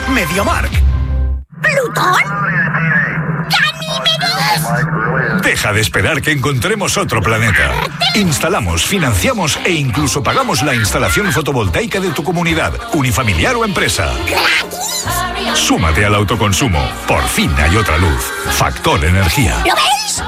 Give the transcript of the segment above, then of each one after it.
MediaMarkt. ¿Plutón? ¡Ganímedes! Deja de esperar que encontremos otro planeta. Instalamos, financiamos e incluso pagamos la instalación fotovoltaica de tu comunidad, unifamiliar o empresa. ¡Gratis! Súmate al autoconsumo. Por fin hay otra luz. Factor Energía. ¿Lo veis?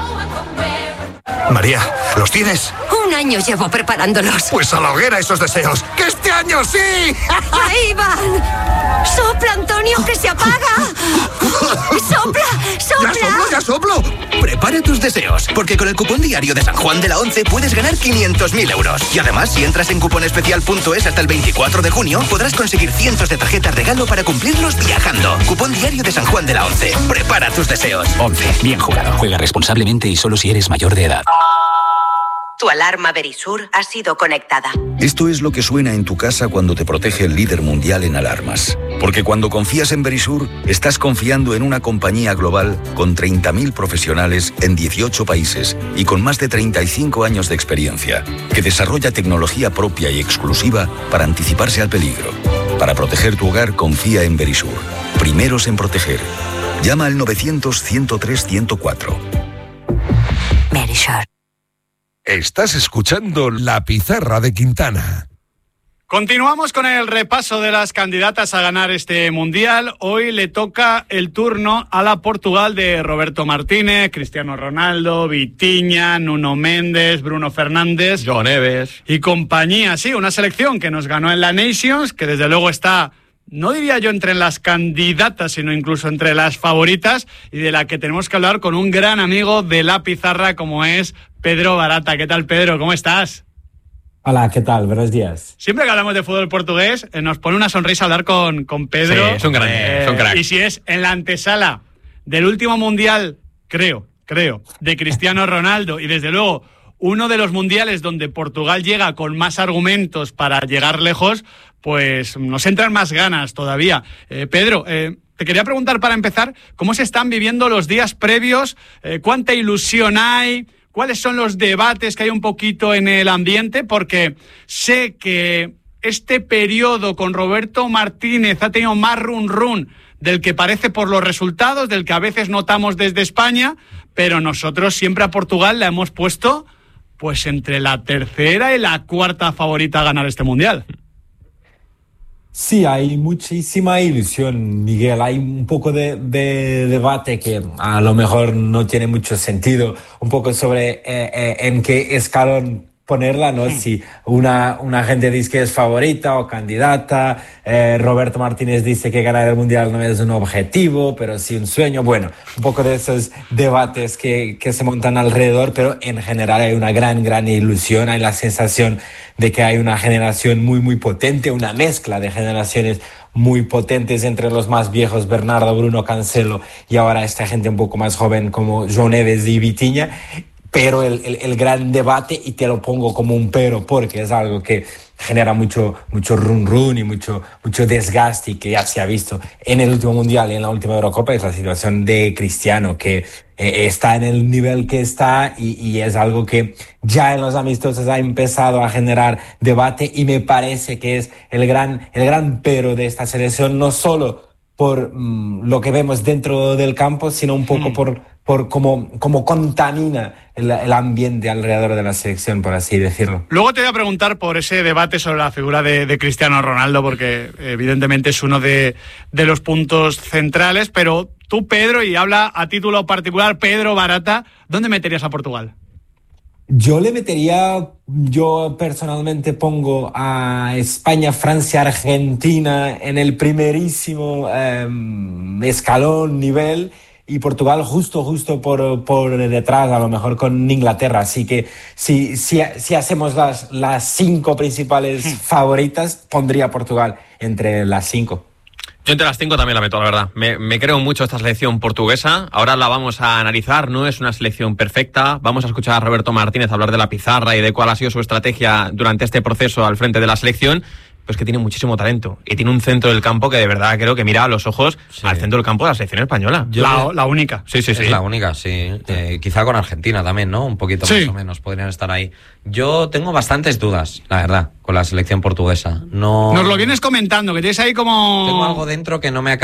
María, ¿los tienes? Un año llevo preparándolos. Pues a la hoguera esos deseos. ¡Que este año sí! ¡Ahí van! ¡Sopla, Antonio, que se apaga! ¡Sopla, sopla! ¡Ya soplo! Prepara tus deseos, porque con el cupón diario de San Juan de la Once puedes ganar 500.000 euros. Y además, si entras en cuponespecial.es hasta el 24 de junio, podrás conseguir cientos de tarjetas regalo para cumplirlos viajando. Cupón diario de San Juan de la Once. Prepara tus deseos. 11. Bien jugado. Juega responsablemente y solo si eres mayor de edad. Tu alarma Verisur ha sido conectada. Esto es lo que suena en tu casa cuando te protege el líder mundial en alarmas. Porque cuando confías en Verisur, estás confiando en una compañía global con 30.000 profesionales en 18 países y con más de 35 años de experiencia, que desarrolla tecnología propia y exclusiva para anticiparse al peligro. Para proteger tu hogar, confía en Verisur. Primeros en proteger. Llama al 900-103-104. Verisur. Estás escuchando La Pizarra de Quintana. Continuamos con el repaso de las candidatas a ganar este Mundial. Hoy le toca el turno a la Portugal de Roberto Martínez, Cristiano Ronaldo, Vitinha, Nuno Méndez, Bruno Fernández, João Neves y compañía. Sí, una selección que nos ganó en la Nations, que desde luego está, no diría yo entre las candidatas, sino incluso entre las favoritas, y de la que tenemos que hablar con un gran amigo de La Pizarra como es Pedro Barata. ¿Qué tal, Pedro? ¿Cómo estás? Hola, ¿qué tal? Buenos días. Siempre que hablamos de fútbol portugués, nos pone una sonrisa hablar con Pedro. Sí, son crack. Y si es en la antesala del último Mundial, creo, de Cristiano Ronaldo, y desde luego uno de los mundiales donde Portugal llega con más argumentos para llegar lejos, pues nos entran más ganas todavía. Pedro, te quería preguntar para empezar, ¿cómo se están viviendo los días previos? ¿Cuánta ilusión hay? ¿Cuáles son los debates que hay un poquito en el ambiente? Porque sé que este periodo con Roberto Martínez ha tenido más run del que parece por los resultados, del que a veces notamos desde España, pero nosotros siempre a Portugal la hemos puesto pues entre la tercera y la cuarta favorita a ganar este Mundial. Sí, hay muchísima ilusión, Miguel. Hay un poco de debate que a lo mejor no tiene mucho sentido, un poco sobre en qué escalón ponerla, ¿no? Si una gente dice que es favorita o candidata, Roberto Martínez dice que ganar el Mundial no es un objetivo, pero sí un sueño. Bueno, un poco de esos debates que se montan alrededor, pero en general hay una gran ilusión, hay la sensación de que hay una generación muy potente, una mezcla de generaciones muy potentes entre los más viejos, Bernardo, Bruno, Cancelo, y ahora esta gente un poco más joven como João Neves y Vitinha. Pero el gran debate, y te lo pongo como un pero porque es algo que genera mucho run y mucho desgaste, y que ya se ha visto en el último Mundial y en la última Eurocopa, es la situación de Cristiano, que está en el nivel que está, y es algo que ya en los amistosos ha empezado a generar debate, y me parece que es el gran pero de esta selección, no solo por lo que vemos dentro del campo, sino un poco por cómo contamina el ambiente alrededor de la selección, por así decirlo. Luego te voy a preguntar por ese debate sobre la figura de Cristiano Ronaldo, porque evidentemente es uno de los puntos centrales, pero tú, Pedro, y habla a título particular Pedro Barata, ¿dónde meterías a Portugal? Yo personalmente pongo a España, Francia, Argentina en el primerísimo escalón, nivel, y Portugal justo por detrás, a lo mejor con Inglaterra. Así que si hacemos las 5 principales favoritas, pondría a Portugal entre las 5. Yo entre las 5 también la meto, la verdad. Me creo mucho esta selección portuguesa. Ahora la vamos a analizar. No es una selección perfecta. Vamos a escuchar a Roberto Martínez hablar de la pizarra y de cuál ha sido su estrategia durante este proceso al frente de la selección. Pues que tiene muchísimo talento y tiene un centro del campo que de verdad creo que mira a los ojos al centro del campo de la selección española. La única. Sí. Es la única, sí. Quizá con Argentina también, ¿no? Un poquito más o menos podrían estar ahí. Yo tengo bastantes dudas, la verdad, con la selección portuguesa. No... Nos lo vienes comentando, que tienes ahí como... Tengo algo dentro que no me acaba